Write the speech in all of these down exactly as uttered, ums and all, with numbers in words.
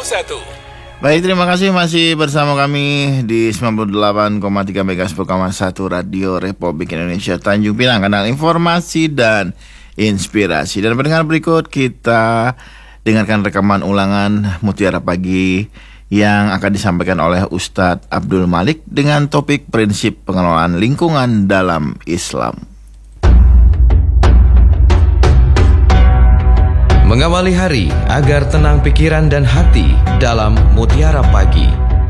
satu. Baik, terima kasih masih bersama kami di sembilan puluh delapan koma tiga MHz sepuluh koma satu Radio Republik Indonesia Tanjung Pinang, kanal informasi dan inspirasi. Dan pendengar, berikut kita dengarkan rekaman ulangan Mutiara Pagi yang akan disampaikan oleh Ustadz Abdul Malik dengan topik prinsip pengelolaan lingkungan dalam Islam. Mengawali hari agar tenang pikiran dan hati dalam Mutiara Pagi.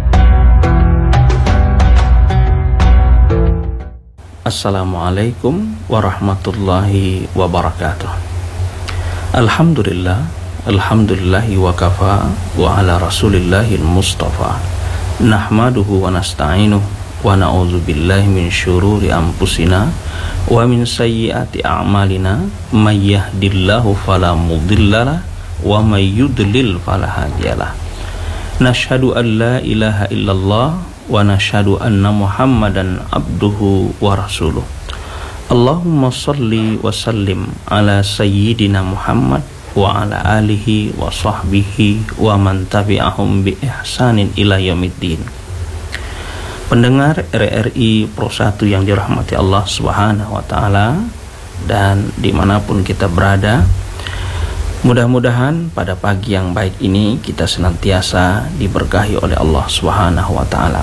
Assalamualaikum warahmatullahi wabarakatuh. Alhamdulillah, alhamdulillahi wa kafa wa ala rasulillahil mustafa. Nahmaduhu wa nasta'inuhu wa na'udzu billahi min syururi anfusina wa min sayyiati a'malina, may yahdihillahu fala mudhillalah wa may yudlil fala hadiyalah. Nashhadu an la ilaha illallah wa nashhadu anna Muhammadan abduhu wa rasuluh. Allahumma shalli wa sallim ala sayyidina Muhammad wa ala alihi wa sahbihi wa man tabi'ahum bi ihsanin ila yaumiddin. Pendengar R R I Pro satu yang dirahmati Allah Subhanahu wa Ta'ala, dan dimanapun kita berada, mudah-mudahan pada pagi yang baik ini kita senantiasa diberkahi oleh Allah Subhanahu wa Ta'ala.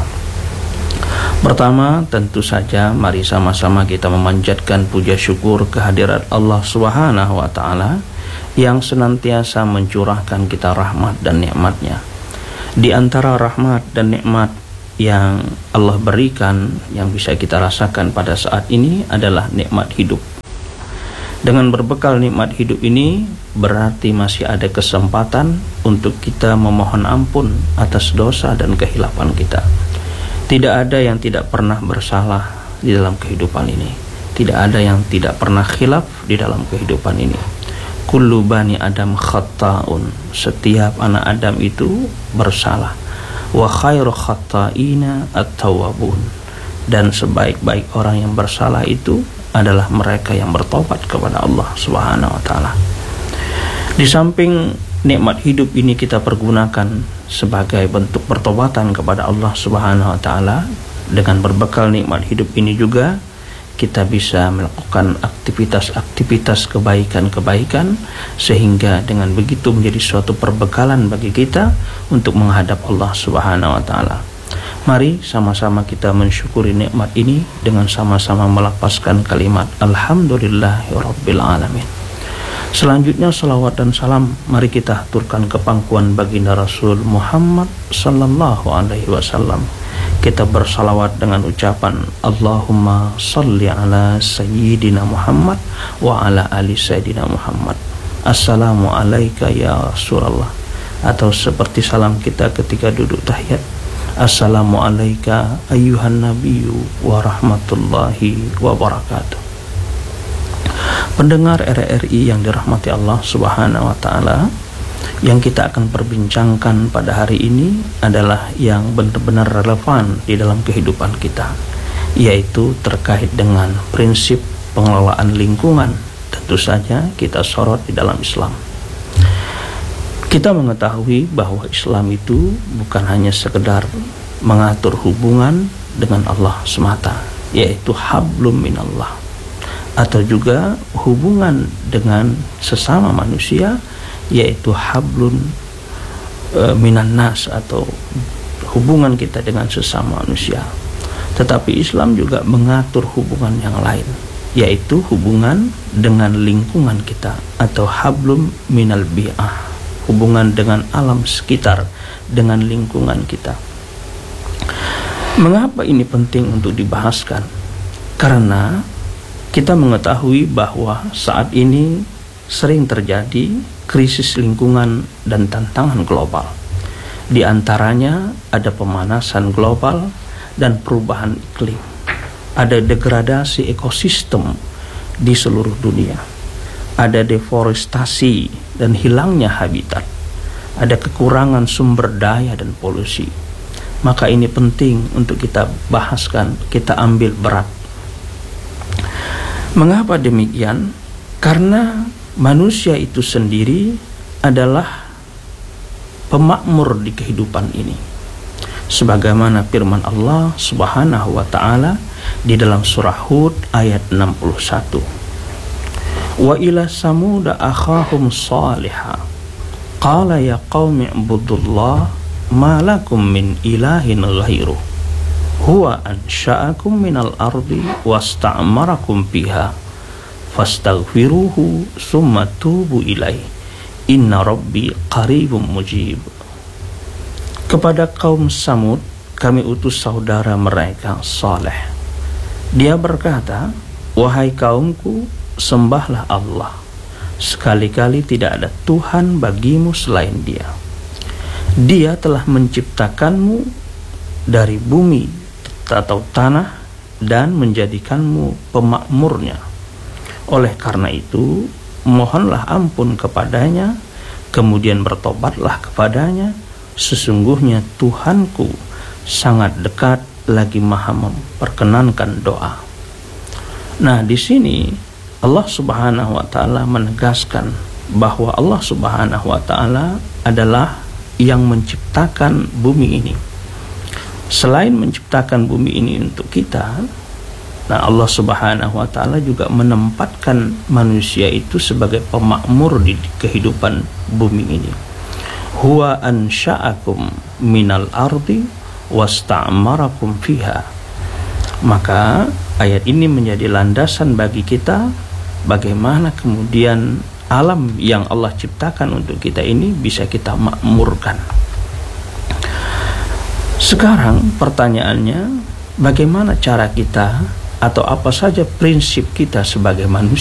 Pertama, tentu saja mari sama-sama kita memanjatkan puja syukur kehadirat Allah Subhanahu wa Ta'ala yang senantiasa mencurahkan kita rahmat dan nikmatnya. Di antara rahmat dan nikmat yang Allah berikan yang bisa kita rasakan pada saat ini adalah nikmat hidup. Dengan berbekal nikmat hidup ini berarti masih ada kesempatan untuk kita memohon ampun atas dosa dan kehilapan kita. Tidak ada yang tidak pernah bersalah di dalam kehidupan ini. Tidak ada yang tidak pernah khilaf di dalam kehidupan ini. Kullu bani Adam khata'un. Setiap anak Adam itu bersalah. Wa khairu khata'ina at-tawwabun. Dan sebaik-baik orang yang bersalah itu adalah mereka yang bertobat kepada Allah Subhanahu wa Ta'ala. Di samping nikmat hidup ini kita pergunakan sebagai bentuk pertobatan kepada Allah Subhanahu wa Ta'ala, dengan berbekal nikmat hidup ini juga kita bisa melakukan aktivitas-aktivitas kebaikan-kebaikan, sehingga dengan begitu menjadi suatu perbekalan bagi kita untuk menghadap Allah Subhanahu wa Ta'ala. Mari sama-sama kita mensyukuri nikmat ini dengan sama-sama melafazkan kalimat Alhamdulillahirabbil alamin. Selanjutnya salawat dan salam mari kita aturkan ke pangkuan baginda Rasul Muhammad sallallahu alaihi wasallam. Kita bersalawat dengan ucapan Allahumma salli ala sayyidina Muhammad wa ala ali sayyidina Muhammad. Assalamu alayka ya Rasulullah. Atau seperti salam kita ketika duduk tahiyat, Assalamu alayka ayyuhan nabiyyu wa rahmatullahi wa barakatuh. Pendengar R R I yang dirahmati Allah Subhanahu wa Ta'ala, yang kita akan perbincangkan pada hari ini adalah yang benar-benar relevan di dalam kehidupan kita, yaitu terkait dengan prinsip pengelolaan lingkungan. Tentu saja kita sorot di dalam Islam. Kita mengetahui bahwa Islam itu bukan hanya sekedar mengatur hubungan dengan Allah semata, yaitu hablum minallah, atau juga hubungan dengan sesama manusia, yaitu hablun e, minan nas, atau hubungan kita dengan sesama manusia. Tetapi Islam juga mengatur hubungan yang lain, yaitu hubungan dengan lingkungan kita, atau hablum minal bi'ah, hubungan dengan alam sekitar, dengan lingkungan kita. Mengapa ini penting untuk dibahaskan? Karena kita mengetahui bahwa saat ini sering terjadi krisis lingkungan dan tantangan global. Di antaranya ada pemanasan global dan perubahan iklim. Ada degradasi ekosistem di seluruh dunia. Ada deforestasi dan hilangnya habitat. Ada kekurangan sumber daya dan polusi. Maka ini penting untuk kita bahaskan, kita ambil berat. Mengapa demikian? Karena manusia itu sendiri adalah pemakmur di kehidupan ini. Sebagaimana firman Allah Subhanahu wa taala di dalam surah Hud ayat enam puluh satu. Wa ila samud akhahum salihah qala ya qaumi ibudullah ma lakum min ilahin ghairuh huwa ansha'akum minal ardi wasta'marakum biha fastaghfiruhu summa tubu ilaih inna rabbi qaribum mujib. Kepada kaum Samud kami utus saudara mereka Saleh. Dia berkata, wahai kaumku, sembahlah Allah, sekali-kali tidak ada Tuhan bagimu selain Dia. Dia telah menciptakanmu dari bumi atau tanah dan menjadikanmu pemakmurnya. Oleh karena itu, mohonlah ampun kepadanya, kemudian bertobatlah kepadanya. Sesungguhnya Tuhanku sangat dekat lagi maha memperkenankan doa. Nah, di sini Allah Subhanahu wa taala menegaskan bahwa Allah Subhanahu wa taala adalah yang menciptakan bumi ini. Selain menciptakan bumi ini untuk kita, nah Allah Subhanahu wa taala juga menempatkan manusia itu sebagai pemakmur di kehidupan bumi ini. Huwa ansha'akum minal ardi wasta'marakum fiha. Maka ayat ini menjadi landasan bagi kita bagaimana kemudian alam yang Allah ciptakan untuk kita ini bisa kita makmurkan. Sekarang pertanyaannya, bagaimana cara kita atau apa saja prinsip kita sebagai manusia